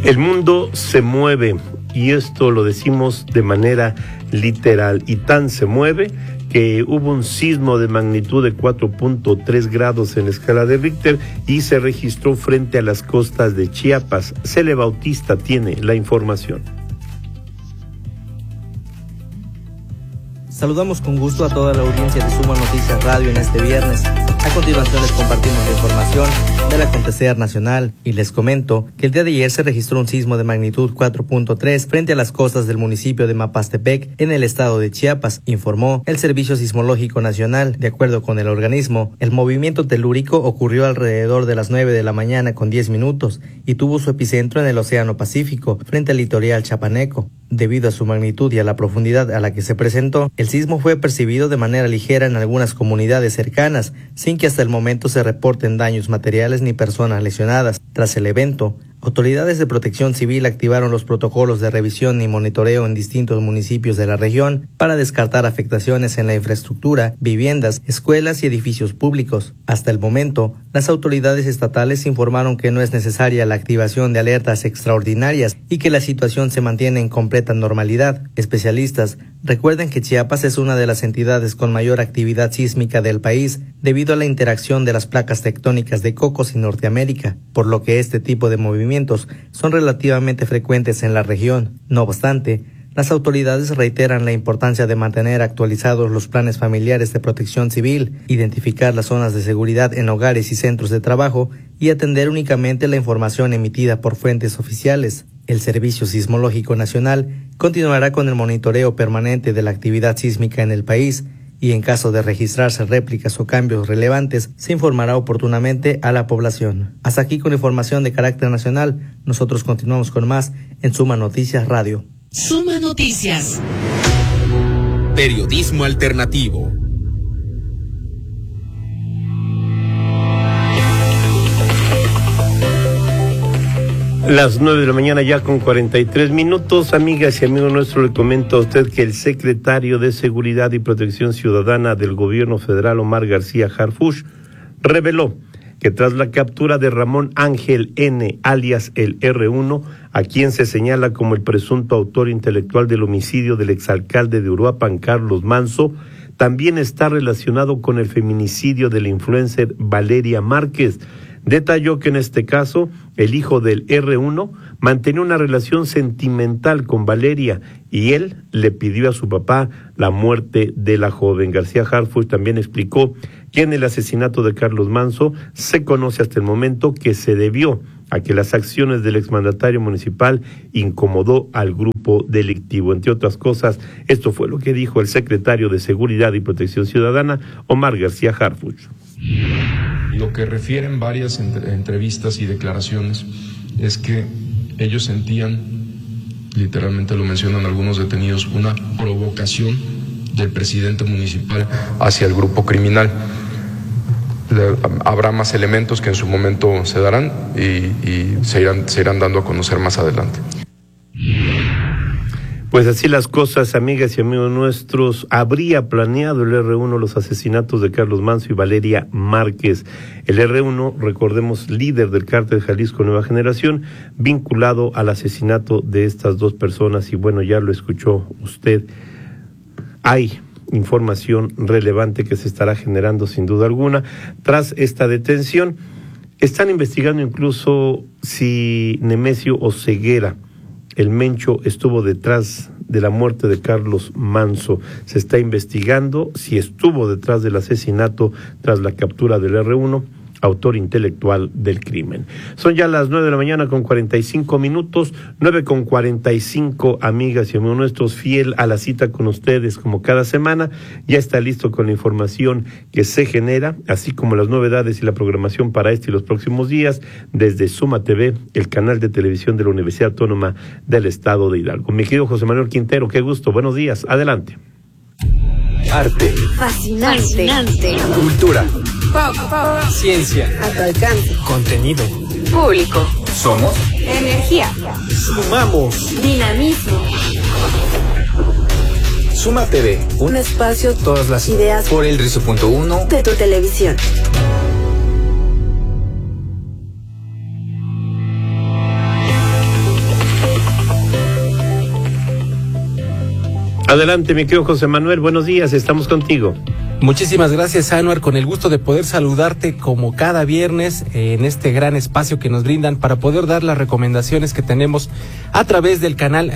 El mundo se mueve y esto lo decimos de manera literal, y tan se mueve que hubo un sismo de magnitud de 4.3 grados en la escala de Richter y se registró frente a las costas de Chiapas. Cele Bautista tiene la información. Saludamos con gusto a toda la audiencia de Suma Noticias Radio en este viernes. A continuación les compartimos la información del acontecer nacional y les comento que el día de ayer se registró un sismo de magnitud 4.3 frente a las costas del municipio de Mapastepec en el estado de Chiapas, informó el Servicio Sismológico Nacional. De acuerdo con el organismo, el movimiento telúrico ocurrió alrededor de las 9 de la mañana con 10 minutos y tuvo su epicentro en el Océano Pacífico, frente al litoral chapaneco. Debido a su magnitud y a la profundidad a la que se presentó, el sismo fue percibido de manera ligera en algunas comunidades cercanas, sin que hasta el momento se reporten daños materiales ni personas lesionadas. Tras el evento, autoridades de protección civil activaron los protocolos de revisión y monitoreo en distintos municipios de la región para descartar afectaciones en la infraestructura, viviendas, escuelas y edificios públicos. Hasta el momento, las autoridades estatales informaron que no es necesaria la activación de alertas extraordinarias y que la situación se mantiene en completa normalidad. Especialistas recuerden que Chiapas es una de las entidades con mayor actividad sísmica del país debido a la interacción de las placas tectónicas de Cocos y Norteamérica, por lo que este tipo de movimientos son relativamente frecuentes en la región. No obstante, las autoridades reiteran la importancia de mantener actualizados los planes familiares de protección civil, identificar las zonas de seguridad en hogares y centros de trabajo y atender únicamente la información emitida por fuentes oficiales. El Servicio Sismológico Nacional continuará con el monitoreo permanente de la actividad sísmica en el país y en caso de registrarse réplicas o cambios relevantes, se informará oportunamente a la población. Hasta aquí con información de carácter nacional. Nosotros continuamos con más en Suma Noticias Radio. Suma Noticias. Periodismo alternativo. Las 9 de la mañana ya con 43 minutos. Amigas y amigos nuestros, le comento a usted que el secretario de Seguridad y Protección Ciudadana del Gobierno Federal, Omar García Harfuch, reveló que tras la captura de Ramón Ángel N., alias el R1, a quien se señala como el presunto autor intelectual del homicidio del exalcalde de Uruapan, Carlos Manso, también está relacionado con el feminicidio de la influencer Valeria Márquez. Detalló que en este caso, el hijo del R1 mantenía una relación sentimental con Valeria y él le pidió a su papá la muerte de la joven. García Harfuch también explicó que en el asesinato de Carlos Manso se conoce hasta el momento que se debió a que las acciones del exmandatario municipal incomodó al grupo delictivo. Entre otras cosas, esto fue lo que dijo el secretario de Seguridad y Protección Ciudadana, Omar García Harfuch. Lo que refieren varias entrevistas y declaraciones es que ellos sentían, literalmente lo mencionan algunos detenidos, una provocación del presidente municipal hacia el grupo criminal. Habrá más elementos que en su momento se darán y se irán dando a conocer más adelante. Pues así las cosas, amigas y amigos nuestros. Habría planeado el R1 los asesinatos de Carlos Manso y Valeria Márquez. El R1, recordemos, líder del cártel Jalisco Nueva Generación, vinculado al asesinato de estas dos personas. Y bueno, ya lo escuchó usted. Hay información relevante que se estará generando sin duda alguna. Tras esta detención, están investigando incluso si Nemesio Oseguera, el Mencho, estuvo detrás de la muerte de Carlos Manso. Se está investigando si estuvo detrás del asesinato tras la captura del R1, autor intelectual del crimen. Son ya las 9 de la mañana con 45 minutos, 9:45, amigas y amigos nuestros, fiel a la cita con ustedes como cada semana. Ya está listo con la información que se genera, así como las novedades y la programación para este y los próximos días, desde Suma TV, el canal de televisión de la Universidad Autónoma del Estado de Hidalgo. Mi querido José Manuel Quintero, qué gusto, buenos días, adelante. Arte. Fascinante. Cultura. Pop. Ciencia. A tu alcance. Contenido. Público. Somos. Energía. Sumamos. Dinamismo. Suma TV. Un espacio. Todas las ideas. Por el Rizo.1 de tu televisión. Adelante, mi querido José Manuel, buenos días, estamos contigo. Muchísimas gracias, Anuar, con el gusto de poder saludarte como cada viernes en este gran espacio que nos brindan para poder dar las recomendaciones que tenemos a través del canal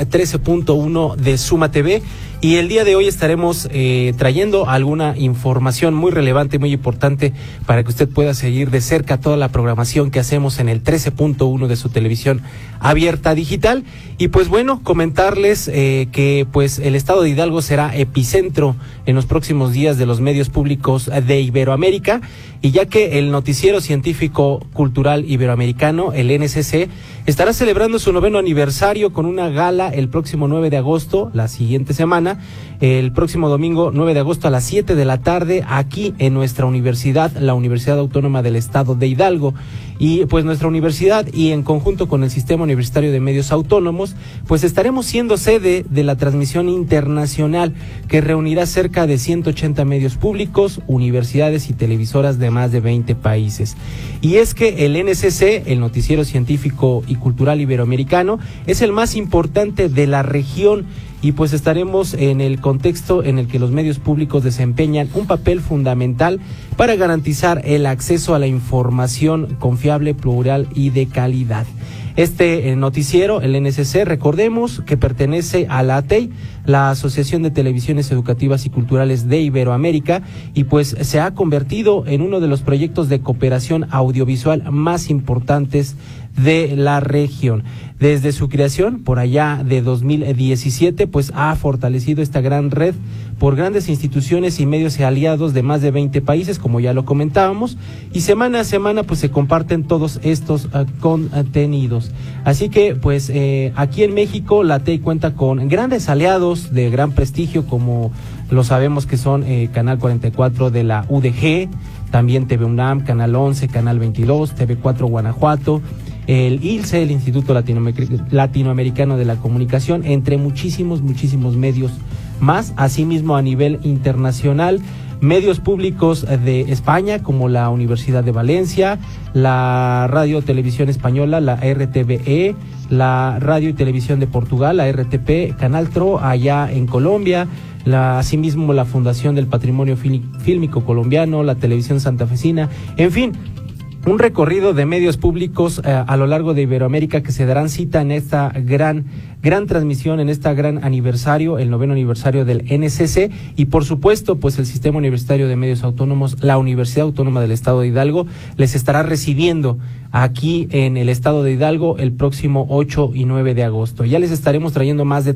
13.1 de Suma TV. Y el día de hoy estaremos trayendo alguna información muy relevante, muy importante para que usted pueda seguir de cerca toda la programación que hacemos en el 13.1 de su televisión abierta digital. Y pues bueno, comentarles que pues el estado de Hidalgo será epicentro en los próximos días de los medios públicos de Iberoamérica, y ya que el Noticiero Científico Cultural Iberoamericano, el NCC, estará celebrando su 9º aniversario con una gala el próximo 9 de agosto, la siguiente semana, el próximo domingo 9 de agosto a las 7 de la tarde, aquí en nuestra universidad, la Universidad Autónoma del Estado de Hidalgo. Y pues nuestra universidad, y en conjunto con el Sistema Universitario de Medios Autónomos, pues estaremos siendo sede de la transmisión internacional que reunirá cerca de 180 medios públicos, universidades y televisoras de más de 20 países. Y es que el NCC, el Noticiero Científico y Cultural Iberoamericano, es el más importante de la región, y pues estaremos en el contexto en el que los medios públicos desempeñan un papel fundamental para garantizar el acceso a la información confiable, plural y de calidad. Este noticiero, el NCC, recordemos que pertenece a la ATEI, la Asociación de Televisiones Educativas y Culturales de Iberoamérica, y pues se ha convertido en uno de los proyectos de cooperación audiovisual más importantes de la región. Desde su creación, por allá de 2017, pues ha fortalecido esta gran red por grandes instituciones y medios aliados de más de 20 países, como ya lo comentábamos, y semana a semana pues se comparten todos estos contenidos. Así que pues aquí en México la TEI cuenta con grandes aliados de gran prestigio, como lo sabemos que son Canal 44 de la UDG, también TV UNAM, Canal 11, Canal 22, TV4 Guanajuato, el ILCE, el Instituto Latinoamericano de la Comunicación, entre muchísimos medios más. Asimismo, a nivel internacional, medios públicos de España, como la Universidad de Valencia, la Radio Televisión Española, la RTVE, la Radio y Televisión de Portugal, la RTP, Canal TRO, allá en Colombia, asimismo la Fundación del Patrimonio Fílmico Colombiano, la Televisión Santafesina, en fin, un recorrido de medios públicos a lo largo de Iberoamérica que se darán cita en esta gran transmisión, en este gran aniversario, el 9º aniversario del NCC, y por supuesto, pues el Sistema Universitario de Medios Autónomos, la Universidad Autónoma del Estado de Hidalgo, les estará recibiendo aquí en el Estado de Hidalgo el próximo 8 y 9 de agosto. Ya les estaremos trayendo más detalles